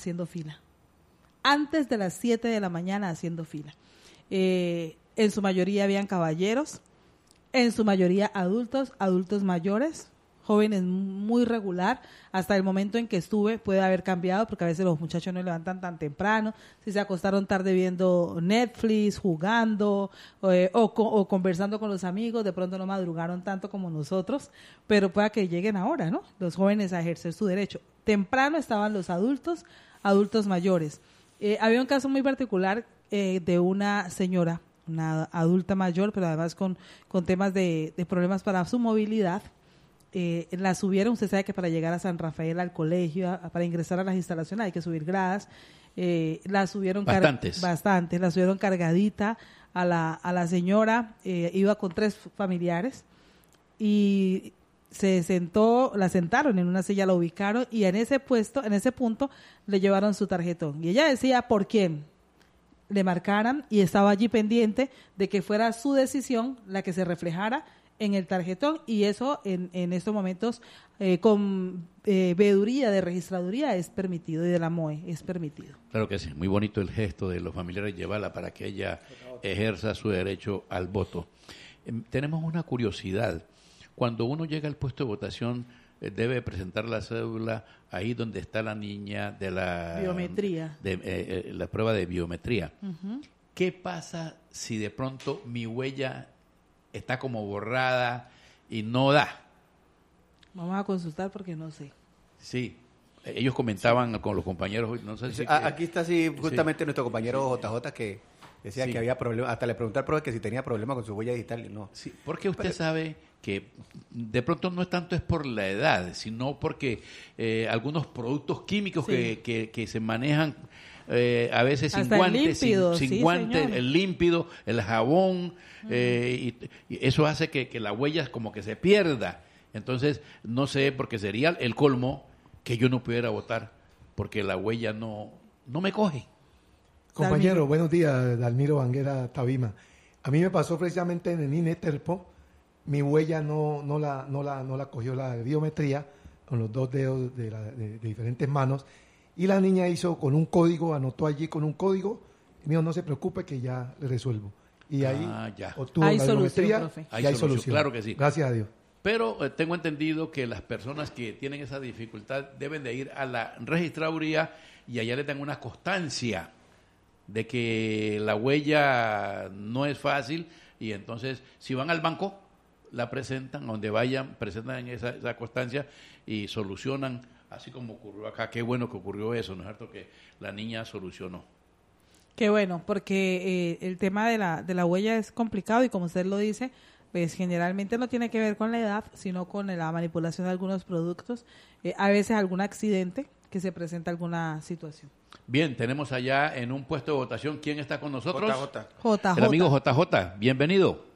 haciendo fila. Antes de las 7 de la mañana haciendo fila. En su mayoría habían caballeros, en su mayoría adultos mayores, jóvenes muy regular. Hasta el momento en que estuve puede haber cambiado, porque a veces los muchachos no levantan tan temprano, si se acostaron tarde viendo Netflix, jugando o conversando con los amigos, de pronto no madrugaron tanto como nosotros, pero pueda que lleguen ahora, ¿no? Los jóvenes a ejercer su derecho. Temprano estaban los adultos mayores. Había un caso muy particular de una señora, una adulta mayor, pero además con temas de problemas para su movilidad. La subieron, usted sabe que para llegar a San Rafael al colegio, para ingresar a las instalaciones hay que subir gradas, la subieron bastante, la subieron cargadita a la señora, iba con 3 familiares y la sentaron en una silla, la ubicaron y en ese punto le llevaron su tarjetón y ella decía por quién le marcaran y estaba allí pendiente de que fuera su decisión la que se reflejara en el tarjetón, y eso en estos momentos con veeduría de registraduría es permitido, y de la MOE es permitido. Claro que sí, muy bonito el gesto de los familiares llevarla para que ella ejerza su derecho al voto. Tenemos una curiosidad. Cuando uno llega al puesto de votación, debe presentar la cédula ahí donde está la niña de la biometría, la prueba de biometría. Uh-huh. ¿Qué pasa si de pronto mi huella está como borrada y no da? Vamos a consultar porque no sé. Sí, ellos comentaban con los compañeros, no sé si... Aquí está justamente nuestro compañero JJ que decía que había problemas, hasta le pregunté al profe que si tenía problemas con su huella digital y no. Sí, porque usted sabe que de pronto no es tanto es por la edad, sino porque algunos productos químicos que se manejan a veces sin guantes, sin guantes, el límpido, el jabón, y eso hace que la huella como que se pierda. Entonces, no sé, porque sería el colmo que yo no pudiera votar porque la huella no me coge. Compañero, buenos días, Dalmiro Banguera Tabima. A mí me pasó precisamente en el INE-Terpo, mi huella no la cogió la biometría con los 2 dedos de diferentes manos, y la niña hizo con un código, anotó allí con un código, y me dijo, no se preocupe que ya le resuelvo. Y ahí obtuvo la biometría y hay solución. Claro que sí. Gracias a Dios. Pero tengo entendido que las personas que tienen esa dificultad deben de ir a la registraduría y allá les dan una constancia de que la huella no es fácil, y entonces si van al banco la presentan, donde vayan presentan esa constancia y solucionan, así como ocurrió acá. Qué bueno que ocurrió eso, ¿no es cierto? Que la niña solucionó. Qué bueno, porque el tema de la huella es complicado, y como usted lo dice, pues generalmente no tiene que ver con la edad, sino con la manipulación de algunos productos, a veces algún accidente que se presenta, alguna situación. Bien, tenemos allá en un puesto de votación, ¿quién está con nosotros? JJ. El amigo JJ, bienvenido.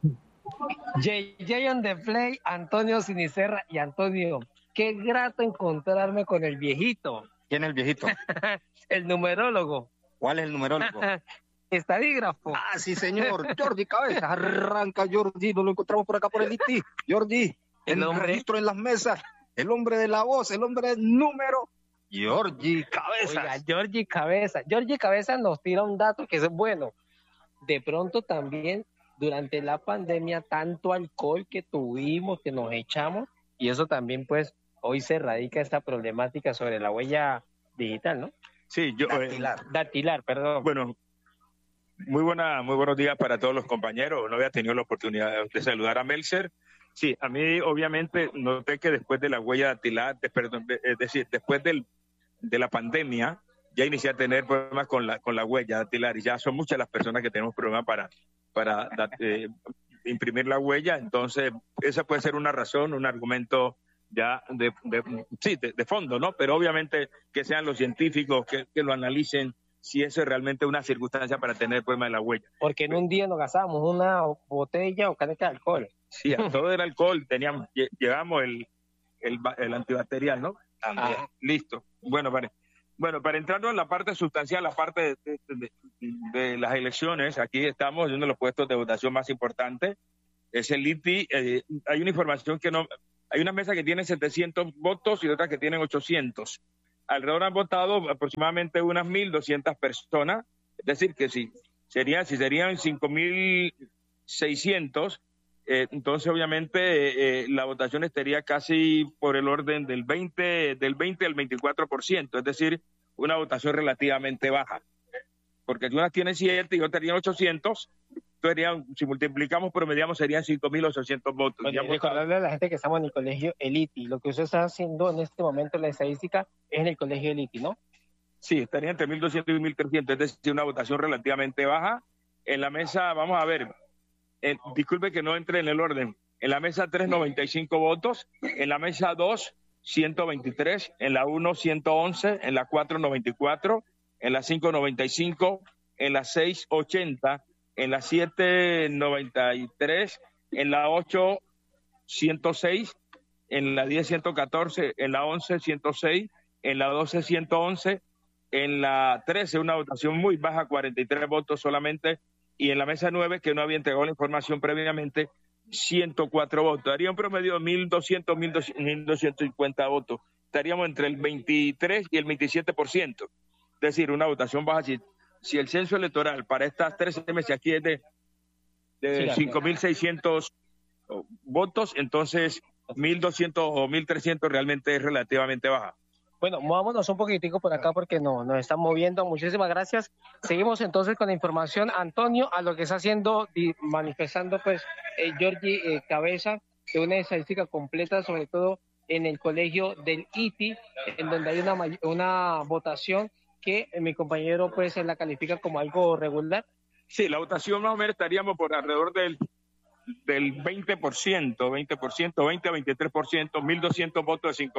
JJ on the play, Antonio Sinisterra. Y Antonio, qué grato encontrarme con el viejito. ¿Quién es el viejito? El numerólogo. ¿Cuál es el numerólogo? Estadígrafo. Ah, sí, señor. Jordi Cabeza. Arranca, Jordi. Nos lo encontramos por acá por el ITI. Jordi, el registro en las mesas. El hombre de la voz, el hombre del número. Jordi Cabeza. Oiga, Jordi Cabeza. Jordi Cabeza nos tira un dato que es bueno. De pronto también, durante la pandemia, tanto alcohol que tuvimos, que nos echamos, y eso también, pues, hoy se radica esta problemática sobre la huella digital, ¿no? Sí, Dactilar, perdón. Bueno, muy buenos días para todos los compañeros. No había tenido la oportunidad de saludar a Melser. Sí, a mí obviamente noté que después de la huella dactilar, es decir, después de la pandemia, ya inicié a tener problemas con la huella dactilar, y ya son muchas las personas que tenemos problemas para imprimir la huella. Entonces, esa puede ser una razón, un argumento ya de fondo, ¿no? Pero obviamente que sean los científicos que lo analicen si eso es realmente una circunstancia para tener problema de la huella. Porque en un día nos gastamos una botella o caneca de alcohol. Sí, a todo el alcohol llevamos el antibacterial, ¿no? Listo. Bueno, para entrar en la parte sustancial, la parte de las elecciones, aquí estamos en uno de los puestos de votación más importantes, es el ITI. Hay una información hay una mesa que tiene 700 votos y otra que tienen 800. alrededor han votado aproximadamente unas 1.200 personas, es decir, que si serían 5.600, entonces obviamente la votación estaría casi por el orden del 20 al 24%, es decir, una votación relativamente baja, porque si una tiene 7 y otra tiene 800, si multiplicamos, promediamos, serían 5.800 votos. Bueno, recordarle a la gente que estamos en el colegio Eliti, lo que usted está haciendo en este momento, la estadística, es en el colegio Eliti, ¿no? Sí, estaría entre 1.200 y 1.300, es decir, una votación relativamente baja. En la mesa, vamos a ver, disculpe que no entre en el orden, en la mesa 3, 95 votos, en la mesa 2, 123, en la 1, 111, en la 4, 94, en la 5, 95, en la 6, 80, en la 7, 93, en la 8, 106, en la 10, 114, en la 11, 106, en la 12, 111, en la 13, una votación muy baja, 43 votos solamente, y en la mesa 9, que no había entregado la información previamente, 104 votos. Daría un promedio de 1.200, 1.250 votos. Estaríamos entre el 23 y el 27%. Es decir, una votación baja. Si el censo electoral para estas 13 meses aquí es de 5.600 votos, entonces 1.200 o 1.300 realmente es relativamente baja. Bueno, movámonos un poquitico por acá porque nos están moviendo. Muchísimas gracias. Seguimos entonces con la información, Antonio, a lo que está haciendo y manifestando pues Giorgi Cabeza, de una estadística completa, sobre todo en el colegio del ITI, en donde hay una votación que mi compañero pues la califica como algo regular. Sí, la votación más o menos estaríamos por alrededor del 20%, 20 a 23%, 1.200 votos de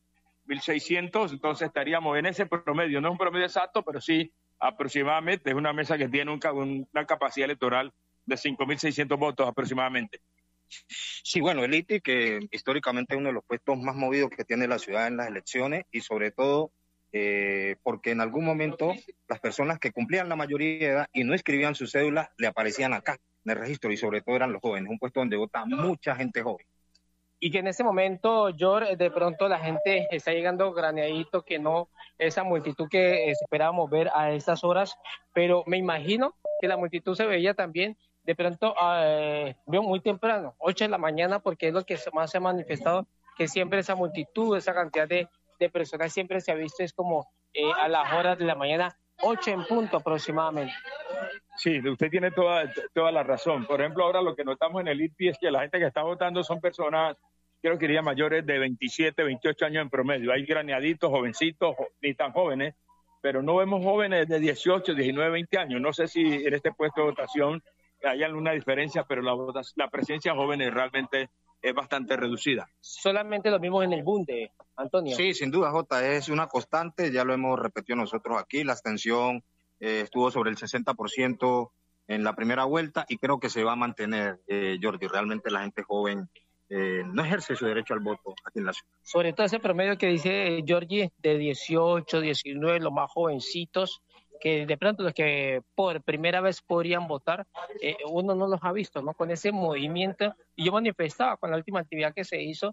5.600, entonces estaríamos en ese promedio, no es un promedio exacto, pero sí aproximadamente, es una mesa que tiene una capacidad electoral de 5.600 votos aproximadamente. Sí, bueno, el ITI, que históricamente es uno de los puestos más movidos que tiene la ciudad en las elecciones, y sobre todo porque en algún momento las personas que cumplían la mayoría de edad y no escribían su cédula le aparecían acá en el registro, y sobre todo eran los jóvenes, un puesto donde vota mucha gente joven. Y que en ese momento, George, de pronto la gente está llegando graneadito, que no esa multitud que esperábamos ver a estas horas, pero me imagino que la multitud se veía también de pronto veo muy temprano, 8 de la mañana, porque es lo que más se ha manifestado, que siempre esa multitud, esa cantidad de personas siempre se ha visto, es como a las horas de la mañana, 8 en punto aproximadamente. Sí, usted tiene toda la razón. Por ejemplo, ahora lo que notamos en el ITI es que la gente que está votando son personas, creo que diría mayores de 27, 28 años en promedio. Hay graneaditos, jovencitos, ni tan jóvenes, pero no vemos jóvenes de 18, 19, 20 años. No sé si en este puesto de votación hay alguna diferencia, pero la presencia de jóvenes realmente es bastante reducida. Solamente lo vimos en el Bunde, Antonio. Sí, sin duda, Jota, es una constante, ya lo hemos repetido nosotros aquí, la abstención estuvo sobre el 60% en la primera vuelta, y creo que se va a mantener, Jordi. Realmente la gente joven no ejerce su derecho al voto aquí en la ciudad. Sobre todo ese promedio que dice Giorgi, de 18, 19, los más jovencitos, que de pronto los que por primera vez podrían votar, uno no los ha visto, ¿no? Con ese movimiento, y yo manifestaba con la última actividad que se hizo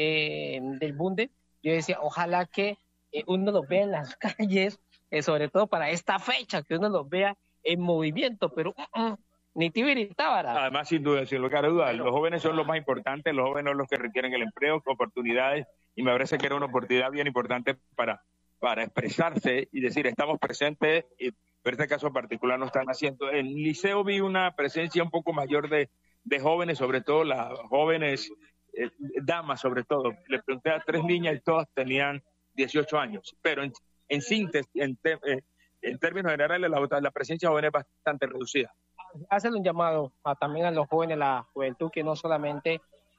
del Bunde, yo decía, ojalá que uno los vea en las calles, sobre todo para esta fecha, que uno los vea en movimiento, pero ni Tibiri Tábara. Además, sin duda, sin lugar a dudas, los jóvenes son los más importantes, los jóvenes son los que requieren el empleo, oportunidades, y me parece que era una oportunidad bien importante para expresarse y decir, estamos presentes, y en este caso particular no están haciendo. En el liceo vi una presencia un poco mayor de jóvenes, sobre todo las jóvenes damas, sobre todo. Le pregunté a 3 niñas y todas tenían 18 años, pero en síntesis, en términos generales, la presencia joven es bastante reducida. Hacen un llamado también a los jóvenes, la juventud, que no solamente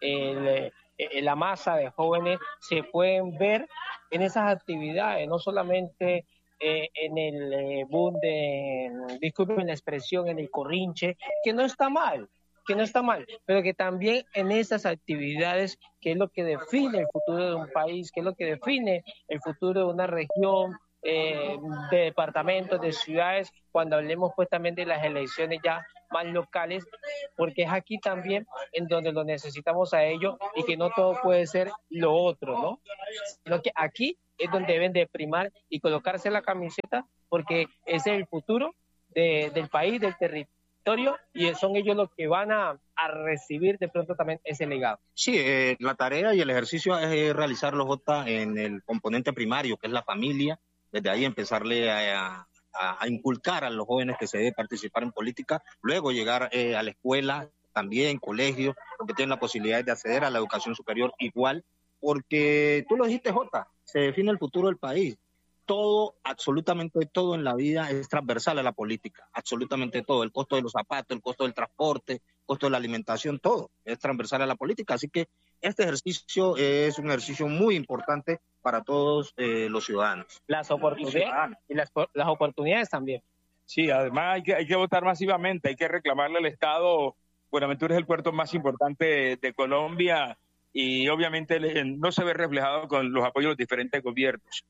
la masa de jóvenes se pueden ver en esas actividades, no solamente en el Bunde, disculpen la expresión, en el Corrinche, que no está mal, pero que también en esas actividades, que es lo que define el futuro de un país, que es lo que define el futuro de una región, de departamentos, de ciudades, cuando hablemos pues también de las elecciones ya más locales, porque es aquí también en donde lo necesitamos a ellos y que no todo puede ser lo otro, ¿no? Sino que aquí es donde deben de primar y colocarse la camiseta, porque ese es el futuro del país, del territorio, y son ellos los que van a recibir de pronto también ese legado. Sí, la tarea y el ejercicio es realizarlo, Jota, en el componente primario, que es la familia. Desde ahí empezarle a inculcar a los jóvenes que se debe participar en política, luego llegar a la escuela, también colegio, porque tienen la posibilidad de acceder a la educación superior igual, porque tú lo dijiste, Jota, se define el futuro del país. Todo, absolutamente todo en la vida es transversal a la política, absolutamente todo, el costo de los zapatos, el costo del transporte, el costo de la alimentación, todo es transversal a la política, así que este ejercicio es un ejercicio muy importante para todos los ciudadanos. Las oportunidades y las oportunidades también. Sí, además hay que votar masivamente, hay que reclamarle al Estado. Buenaventura es el puerto más importante de Colombia y obviamente no se ve reflejado con los apoyos de los diferentes gobiernos.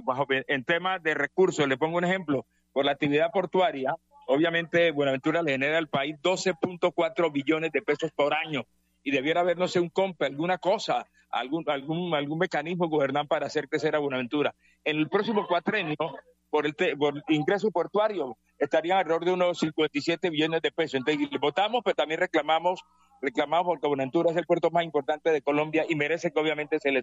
En temas de recursos, le pongo un ejemplo, por la actividad portuaria, obviamente Buenaventura le genera al país 12.4 billones de pesos por año y debiera haber, no sé, un COMPE, alguna cosa, algún mecanismo gubernamental para hacer crecer a Buenaventura. En el próximo cuatrenio, por ingreso portuario, estarían alrededor de unos 57 billones de pesos. Entonces, votamos, pero también reclamamos porque Buenaventura es el puerto más importante de Colombia y merece que obviamente se le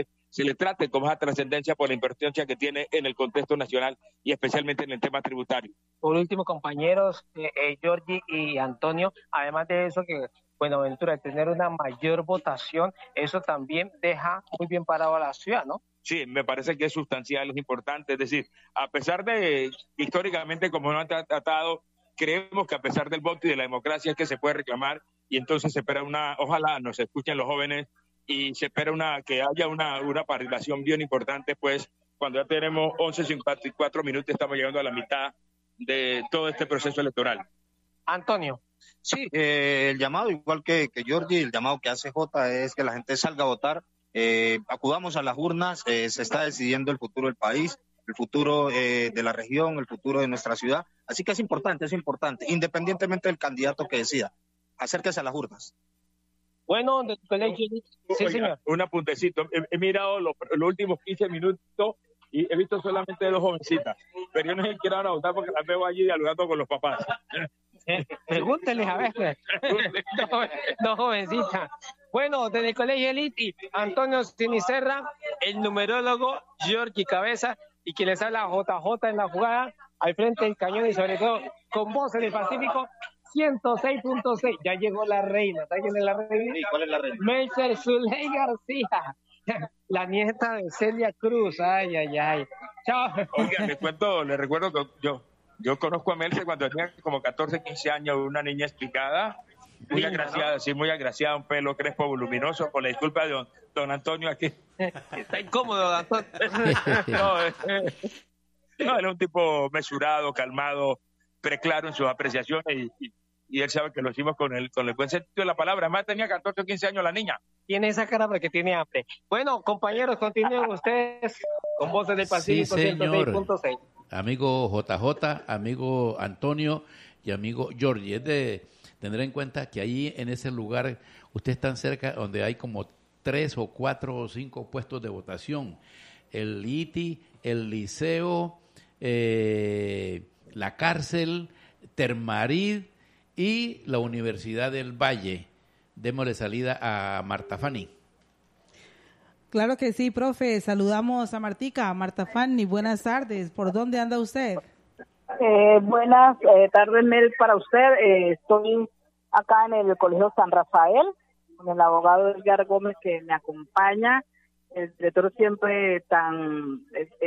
trate con más trascendencia por la importancia que tiene en el contexto nacional y especialmente en el tema tributario. Por último, compañeros, Giorgi y Antonio, además de eso que Buenaventura, tener una mayor votación, eso también deja muy bien parado a la ciudad, ¿no? Sí, me parece que es sustancial, es importante. Es decir, a pesar de históricamente como no han tratado, creemos que a pesar del voto y de la democracia es que se puede reclamar y entonces se espera ojalá nos escuchen los jóvenes y se espera que haya una participación bien importante, pues cuando ya tenemos 11:54 minutos estamos llegando a la mitad de todo este proceso electoral. Antonio. Sí, el llamado, igual que Giorgi, el llamado que hace Jota es que la gente salga a votar, acudamos a las urnas, se está decidiendo el futuro del país, el futuro de la región, el futuro de nuestra ciudad, así que es importante, independientemente del candidato que decida, acérquese a las urnas. Bueno, del colegio, sí, señor. Un apuntecito, he mirado los últimos 15 minutos y he visto solamente 2 jovencitas, pero yo no sé si quiero votar porque las veo allí dialogando con los papás. Pregúntenles a ver. Dos jovencitas. Bueno, desde el Colegio Elite, Antonio Sinisterra, el numerólogo Giorgi Cabeza y quien les habla JJ en la jugada, al frente del cañón y sobre todo con voz en el Pacífico 106.6. Ya llegó la reina. ¿Sabes quién es la reina? Sí, ¿cuál es la reina? Melcher Zuley García, la nieta de Celia Cruz. Ay. Chao. Oiga, le recuerdo que yo conozco a Melcher cuando tenía como 14, 15 años, una niña explicada, muy agraciada, ¿no? Sí, muy agraciada, un pelo crespo voluminoso, con la disculpa de don Antonio aquí. Está incómodo, don Antonio. No, era un tipo mesurado, calmado, preclaro en sus apreciaciones y él sabe que lo hicimos con el buen sentido de la palabra. Además tenía 14 o 15 años la niña. Tiene esa cara porque tiene hambre. Bueno, compañeros, continúen ustedes con Voces del Pacífico 106.6. Amigo JJ, amigo Antonio y amigo Giorgi, es de tener en cuenta que ahí en ese lugar ustedes están cerca donde hay como 3 o 4 o 5 puestos de votación. El ITI, el Liceo, la cárcel, Termarid y la Universidad del Valle. Démosle salida a Marta Fanny. Claro que sí, profe. Saludamos a Marta Fanny. Buenas tardes. ¿Por dónde anda usted? Buenas tardes, Mel, para usted. Estoy acá en el Colegio San Rafael, con el abogado Edgar Gómez que me acompaña. El director siempre tan,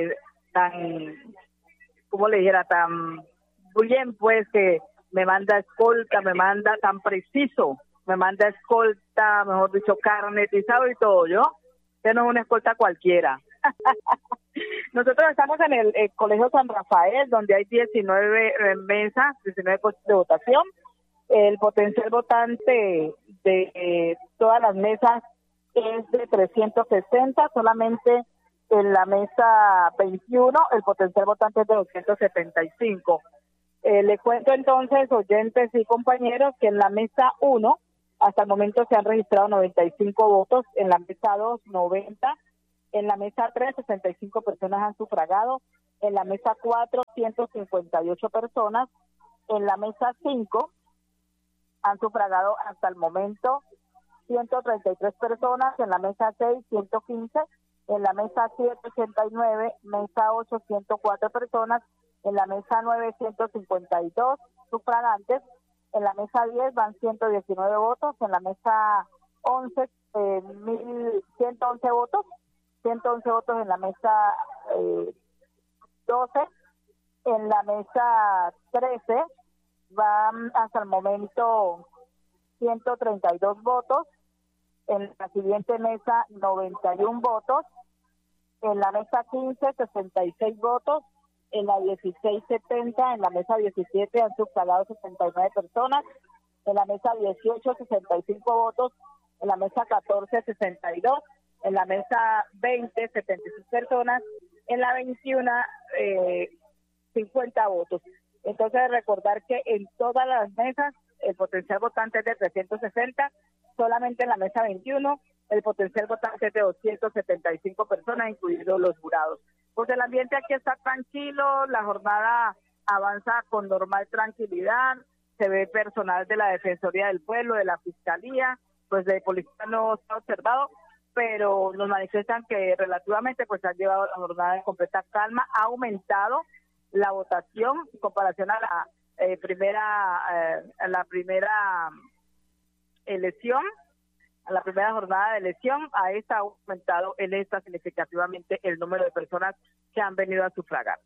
¿cómo le dijera? Tan bien, pues, que me manda escolta, me manda tan preciso, me manda escolta, mejor dicho, carnetizado y todo, ¿yo? Usted no es una escolta cualquiera. Nosotros estamos en el Colegio San Rafael, donde hay 19 mesas, 19 puestos de votación. El potencial votante de todas las mesas es de 360, solamente En la mesa 21, el potencial votante es de 275. Le cuento entonces, oyentes y compañeros, que en la mesa 1, hasta el momento se han registrado 95 votos, en la mesa 2, 90, en la mesa 3, 65 personas han sufragado, en la mesa 4, 158 personas, en la mesa 5, han sufragado hasta el momento 133 personas, en la mesa 6, 115, en la mesa 7, 89, mesa 8, 104 personas, en la mesa 9, 152 sufragantes, en la mesa 10 van 119 votos, en la mesa 11, 111 votos, 111 votos en la mesa 12, en la mesa 13 van hasta el momento 132 votos, en la siguiente mesa 91 votos, en la mesa 15 66 votos, en la 16 70, en la mesa 17 han sufragado 69 personas, en la mesa 18 65 votos, en la mesa 14 62, en la mesa 20 76 personas, en la 21 50 votos. Entonces recordar que en todas las mesas el potencial votante es de 360, solamente en la mesa 21 el potencial votante es de 275 personas, incluidos los jurados. Pues el ambiente aquí está tranquilo, la jornada avanza con normal tranquilidad, se ve personal de la Defensoría del Pueblo, de la Fiscalía, pues de policía no está observado, pero nos manifiestan que relativamente pues han llevado la jornada en completa calma, ha aumentado la votación en comparación a la primera elección, a la primera jornada de elección. A esta ha aumentado en esta significativamente el número de personas que han venido a sufragar.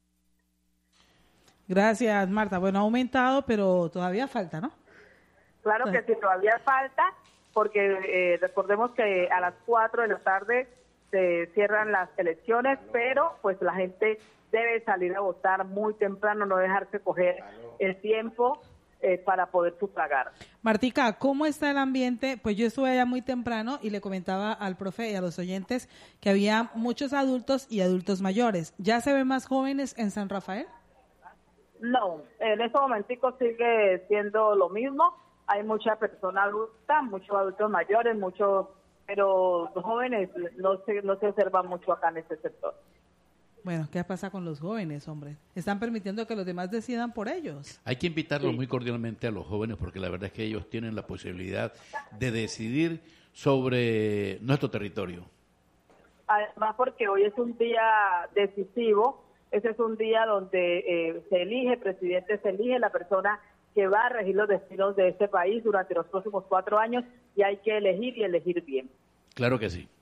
Gracias, Marta. Bueno, ha aumentado, pero todavía falta, ¿no? Claro que sí, todavía falta, porque recordemos que a las 4 de la tarde se cierran las elecciones, pero pues la gente debe salir a votar muy temprano, no dejarse coger el tiempo para poder sufragar. Martica, ¿cómo está el ambiente? Pues yo estuve allá muy temprano y le comentaba al profe y a los oyentes que había muchos adultos y adultos mayores. ¿Ya se ven más jóvenes en San Rafael? No, en este momentico sigue siendo lo mismo. Hay mucha persona adulta, muchos adultos mayores, pero los jóvenes no se observan mucho acá en este sector. Bueno, ¿qué pasa con los jóvenes, hombre? Están permitiendo que los demás decidan por ellos. Hay que invitarlos muy cordialmente a los jóvenes, porque la verdad es que ellos tienen la posibilidad de decidir sobre nuestro territorio. Además, porque hoy es un día decisivo, ese es un día donde se elige presidente, se elige la persona que va a regir los destinos de este país durante los próximos 4 años, y hay que elegir y elegir bien. Claro que sí.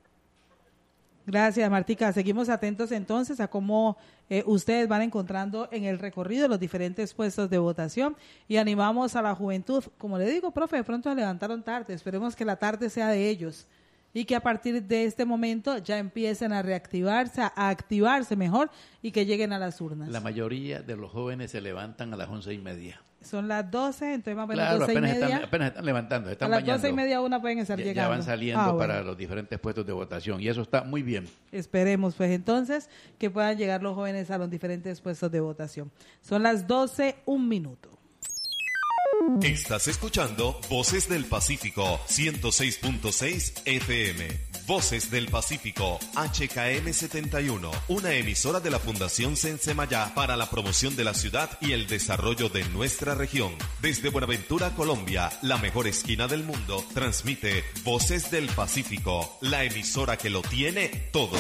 Gracias, Martica. Seguimos atentos entonces a cómo ustedes van encontrando en el recorrido los diferentes puestos de votación, y animamos a la juventud. Como le digo, profe, de pronto se levantaron tarde. Esperemos que la tarde sea de ellos y que a partir de este momento ya empiecen a reactivarse, a activarse mejor y que lleguen a las urnas. La mayoría de los jóvenes se levantan a las 11:30. Son las 12, entonces más o menos claro, 12:30. apenas están levantando, están a las bañando. 12:30 pueden estar llegando. Ya van saliendo para los diferentes puestos de votación, y eso está muy bien. Esperemos pues entonces que puedan llegar los jóvenes a los diferentes puestos de votación. Son las 12, 1 minuto. Estás escuchando Voces del Pacífico 106.6 FM. Voces del Pacífico HKM 71, una emisora de la Fundación Sensemayá para la promoción de la ciudad y el desarrollo de nuestra región. Desde Buenaventura, Colombia, la mejor esquina del mundo, transmite Voces del Pacífico, la emisora que lo tiene todo.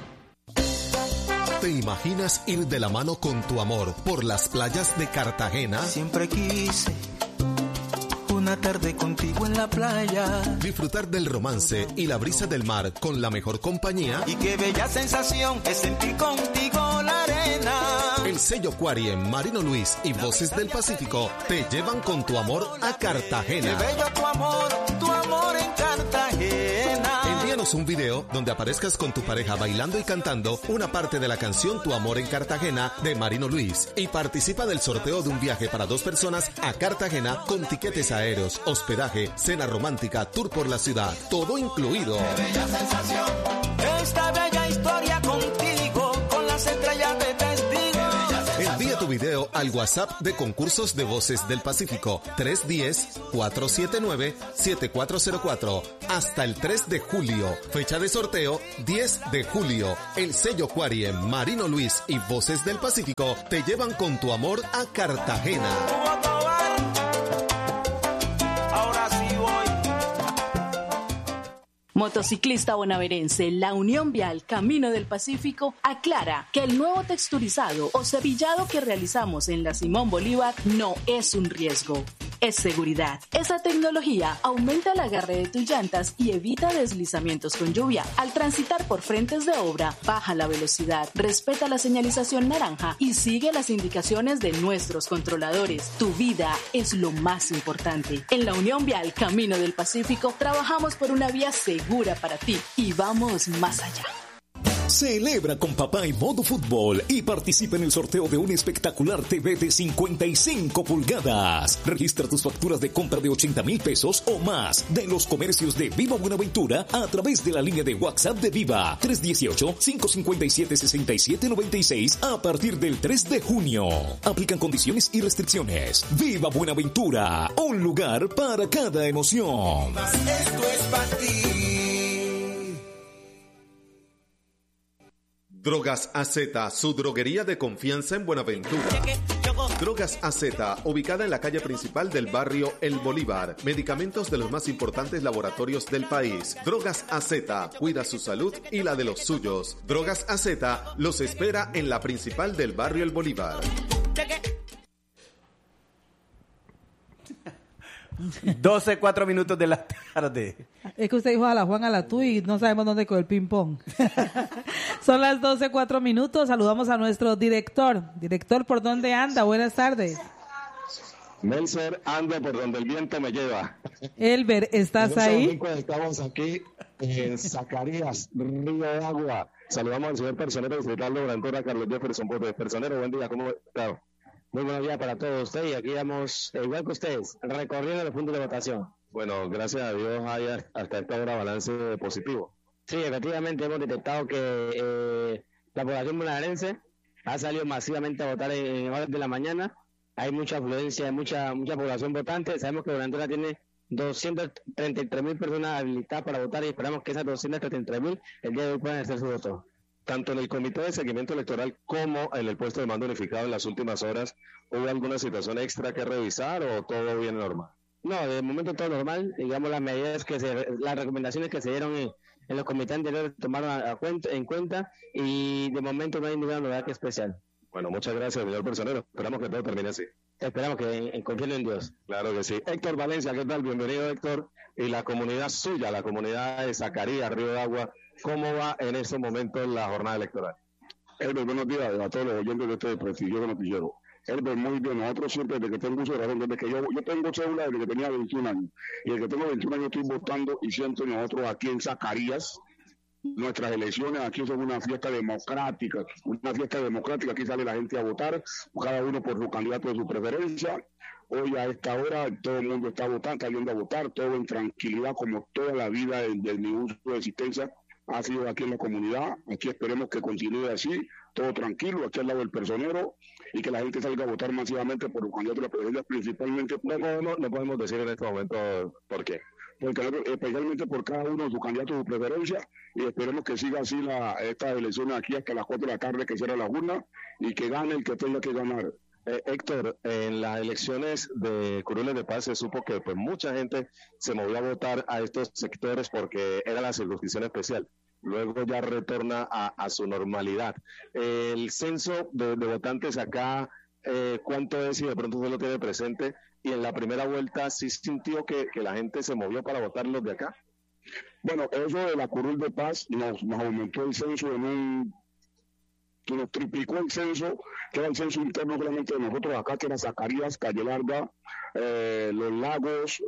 ¿Te imaginas ir de la mano con tu amor por las playas de Cartagena? Siempre quise una tarde contigo en la playa. Disfrutar del romance y la brisa del mar con la mejor compañía. Y qué bella sensación es sentir contigo la arena. El sello Aquarium, Marino Luis y Voces del Pacífico te llevan con tu amor a Cartagena. Qué bello tu amor en Cartagena. Envíanos un video donde aparezcas con tu pareja bailando y cantando una parte de la canción Tu amor en Cartagena de Marino Luis, y participa del sorteo de un viaje para 2 personas a Cartagena con tiquetes aéreos, hospedaje, cena romántica, tour por la ciudad, todo incluido. Qué bella sensación, esta bella historia video al WhatsApp de concursos de Voces del Pacífico 310-479-7404 hasta el 3 de julio. Fecha de sorteo 10 de julio. El sello Quariem, Marino Luis y Voces del Pacífico te llevan con tu amor a Cartagena. Motociclista bonaerense, la Unión Vial Camino del Pacífico aclara que el nuevo texturizado o cepillado que realizamos en la Simón Bolívar no es un riesgo. Es seguridad. Esa tecnología aumenta el agarre de tus llantas y evita deslizamientos con lluvia. Al transitar por frentes de obra, baja la velocidad, respeta la señalización naranja y sigue las indicaciones de nuestros controladores. Tu vida es lo más importante. En la Unión Vial Camino del Pacífico trabajamos por una vía segura para ti y vamos más allá. Celebra con papá en modo fútbol y participa en el sorteo de un espectacular TV de 55 pulgadas. Registra tus facturas de compra de 80,000 pesos o más de los comercios de Viva Buenaventura a través de la línea de WhatsApp de Viva 318-557-6796 a partir del 3 de junio. Aplican condiciones y restricciones. Viva Buenaventura, un lugar para cada emoción. Esto es para ti. Drogas AZ, su droguería de confianza en Buenaventura. Drogas AZ, ubicada en la calle principal del barrio El Bolívar. Medicamentos de los más importantes laboratorios del país. Drogas AZ, cuida su salud y la de los suyos. Drogas AZ los espera en la principal del barrio El Bolívar. 12:04 minutos de la tarde. Es que usted dijo a la Juan, a la tú y no sabemos dónde quedó el ping-pong. Son las 12:04 minutos. Saludamos a nuestro director. Director, ¿por dónde anda? Buenas tardes. Melser, ando por donde el viento me lleva. Elber, ¿estás ahí? Estamos aquí en Zacarías, Río de Agua. Saludamos al señor personero distrital de Buenaventura, Carlos Jefferson Portes. Personero, buen día, ¿cómo está? Muy buenos días para todos ustedes y aquí vamos, igual que ustedes, recorriendo los puntos de votación. Bueno, gracias a Dios hay hasta esta hora balance positivo. Sí, efectivamente hemos detectado que la población bonaerense ha salido masivamente a votar en horas de la mañana. Hay mucha afluencia, hay mucha población votante. Sabemos que Buenaventura tiene 233,000 personas habilitadas para votar y esperamos que esas 233,000 el día de hoy puedan hacer su voto. Tanto en el Comité de Seguimiento Electoral como en el puesto de mando unificado en las últimas horas, ¿hubo alguna situación extra que revisar o todo bien normal? No, de momento todo normal. Digamos, las medidas las recomendaciones que se dieron en los comités anteriores tomaron en cuenta y de momento no hay ninguna novedad que especial. Bueno, muchas gracias, señor personero. Esperamos que todo termine así. Esperamos que confíen en Dios. Claro que sí. Héctor Valencia, ¿qué tal? Bienvenido, Héctor. Y la comunidad suya, la comunidad de Zacarías, Río de Agua, ¿cómo va en estos momentos la jornada electoral? Herbert, buenos días a todos los oyentes de este prestigioso noticiero. Herbert, muy bien, nosotros siempre, desde que tengo uso de razón, desde que yo tengo cédula desde que tenía 21 años, y desde que tengo 21 años estoy votando y siempre nosotros aquí en Zacarías, nuestras elecciones aquí son una fiesta democrática, aquí sale la gente a votar, cada uno por su candidato de su preferencia. Hoy a esta hora todo el mundo está votando, está yendo a votar, todo en tranquilidad como toda la vida de mi uso de existencia ha sido aquí en la comunidad. Aquí esperemos que continúe así, todo tranquilo, aquí al lado del personero, y que la gente salga a votar masivamente por los candidatos de la presidencia, principalmente. No podemos decir en este momento por qué. Porque especialmente por cada uno de sus candidatos de su preferencia, y esperemos que siga así estas elecciones aquí hasta las 4 de la tarde, que cierra la urna, y que gane el que tenga que ganar. Héctor, en las elecciones de Curules de Paz se supo que pues mucha gente se movió a votar a estos sectores porque era la circunscripción especial. Luego ya retorna a su normalidad. El censo de votantes acá, ¿cuánto es? Si de pronto usted lo tiene presente. Y en la primera vuelta, ¿sí sintió que la gente se movió para votar los de acá? Bueno, eso de la Curul de Paz nos aumentó el censo que nos triplicó el censo, que era el censo interno solamente de nosotros acá, que era Zacarías, Calle Larga, Los Lagos,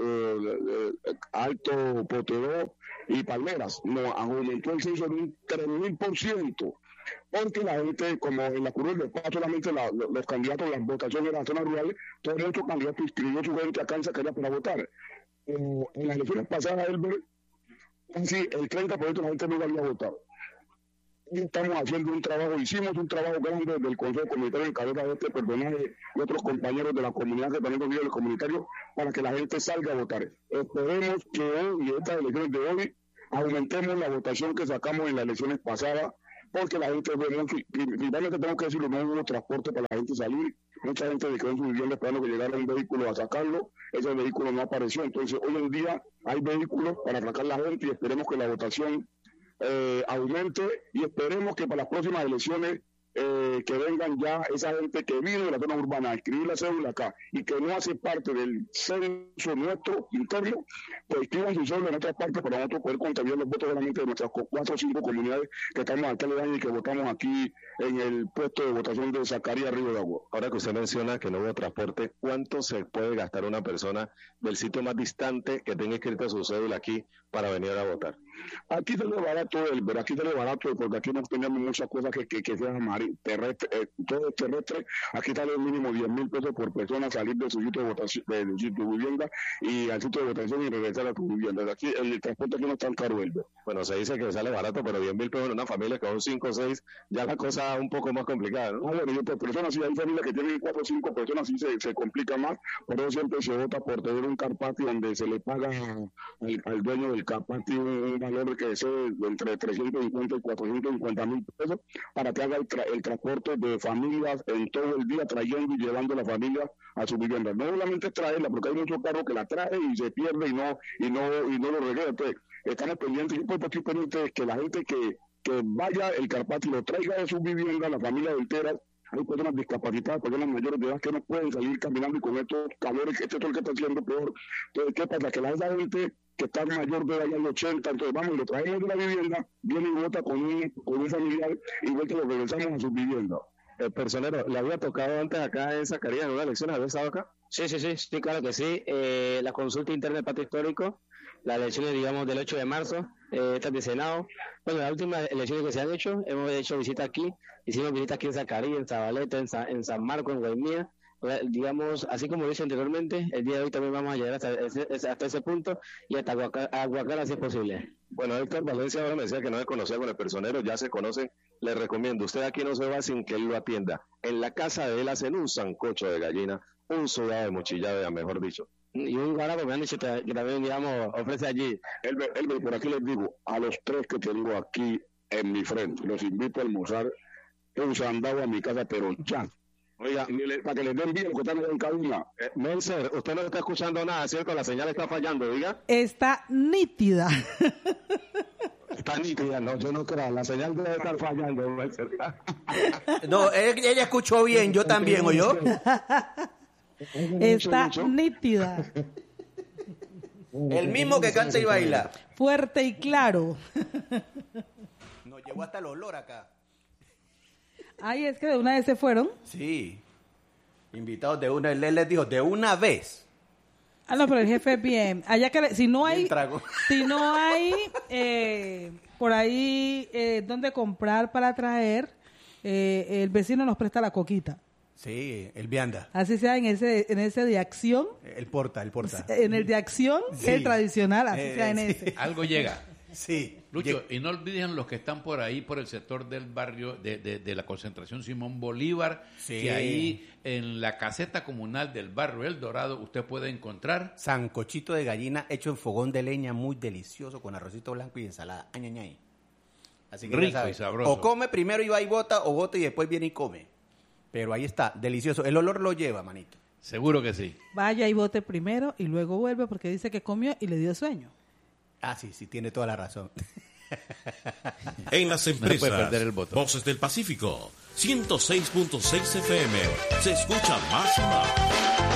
Alto Potero y Palmeras. Nos aumentó el censo en un 3,000%, porque la gente, como en la Curul de Paz solamente los candidatos, las votaciones de la zona rural, todo mucho candidato inscribió su gente acá en Zacarías para votar. En las elecciones pasadas, casi el 30% de la gente no había votado. estamos haciendo un trabajo, hicimos un trabajo grande del Consejo Comunitario en cabeza de este personaje y otros compañeros de la comunidad que también son líderes comunitarios para que la gente salga a votar. Esperemos que hoy y estas elecciones de hoy aumentemos la votación que sacamos en las elecciones pasadas, porque la gente ve mucho, principalmente tenemos que decirlo, no hubo transporte para la gente salir, mucha gente se quedó en su vivienda esperando que llegara un vehículo a sacarlo, ese vehículo no apareció, entonces hoy en día hay vehículos para sacar la gente y esperemos que la votación aumente y esperemos que para las próximas elecciones que vengan ya esa gente que vino de la zona urbana a escribir la cédula acá y que no hace parte del censo nuestro interno, pues escriban su cédula en otras partes para nosotros poder contar los votos solamente de nuestras 4 o 5 comunidades que estamos acá y que votamos aquí en el puesto de votación de Zacarías Río de Agua. Ahora que usted menciona que no hubo transporte, ¿cuánto se puede gastar una persona del sitio más distante que tenga escrita su cédula aquí para venir a votar? Aquí sale barato porque aquí no tenemos muchas cosas que sean terrestre, todo es terrestre. Aquí sale el mínimo 10,000 pesos por persona salir de su sitio de votación, de su sitio de vivienda y al sitio de votación y regresar a tu vivienda. Aquí el transporte aquí no es tan caro, Elber. Bueno, se dice que sale barato, pero 10,000 pesos en una familia que son 5 o 6, ya la cosa un poco más complicada, ¿no? Bueno, yo por personas, sí, hay familias que tienen 4 o 5 personas, sí se complica más, por eso siempre se vota por tener un carpati donde se le paga al dueño del carpati un valor que es entre 350 y 450,000 pesos para que haga el transporte de familias en todo el día, trayendo y llevando a la familia a su vivienda. No solamente traerla, porque hay muchos carros que la traen y se pierde y no lo regresa. Entonces, estamos pendientes, yo estoy pendiente de que la gente que vaya el carpati lo traiga de su vivienda, la familia entera. Hay personas discapacitadas, personas mayores de edad que no pueden salir caminando y con estos calores, este es el que está haciendo peor. Entonces, ¿qué pasa? Que esa gente que está mayor de edad, ya en 80, entonces vamos, lo traemos de la vivienda, viene y vota con un familiar y vuelve lo regresamos a su vivienda. Personero, ¿le había tocado antes acá en Zacarías en una elección? ¿Había estado acá? Sí, claro que sí. La consulta interna del Pacto Histórico, las elecciones, digamos, del 8 de marzo, estas de Senado. Bueno, las últimas elecciones que se han hecho, hemos hecho visita aquí, hicimos visita aquí en Zacarías, en Zabaleta, en San Marcos, en Guaymía. Digamos, así como dije anteriormente, el día de hoy también vamos a llegar hasta ese punto y hasta Aguacara si es posible. Bueno, Héctor Valencia ahora me decía que no se conocía con el personero, ya se conocen. Le recomiendo, usted aquí no se va sin que él lo atienda. En la casa de él hacen un sancocho de gallina, un sudado de mochillada, mejor dicho. Y un guarapo me han dicho que también, digamos, ofrece allí. Elber, por aquí les digo, a los 3 que tengo aquí en mi frente, los invito a almorzar un sandado a mi casa, pero ya. Oiga, para que les den bien lo que están en cabina. Melser, usted no está escuchando nada, ¿cierto? La señal está fallando, diga. Está nítida. Está nítida, no, yo no creo. La señal debe estar fallando, Melser. No, ella escuchó bien, yo también, ¿oyó? Está nítida. El mismo que canta y baila. Fuerte y claro. Nos llevó hasta el olor acá. Ay, es que de una vez se fueron. Sí. Invitados de una, él les dijo, de una vez. Ah, no, pero el jefe es bien. Allá que si no hay por ahí donde comprar para traer, el vecino nos presta la coquita. Sí, el vianda. Así sea en ese de acción. El porta. En el de acción, sí. El tradicional, así sea en sí. ese. Algo llega. Sí. Lucho, y no olviden los que están por ahí, por el sector del barrio de la concentración Simón Bolívar, sí. Que ahí en la caseta comunal del barrio El Dorado usted puede encontrar sancochito de gallina hecho en fogón de leña, muy delicioso, con arrocito blanco y ensalada. Añañay. Así que rico y sabroso. O come primero y va y bota, o bota y después viene y come. Pero ahí está, delicioso. El olor lo lleva, manito. Seguro que sí. Vaya y bote primero y luego vuelve porque dice que comió y le dio sueño. Ah, sí, tiene toda la razón. En las empresas, no puede perder el voto. Voces del Pacífico, 106.6 FM, se escucha más y más.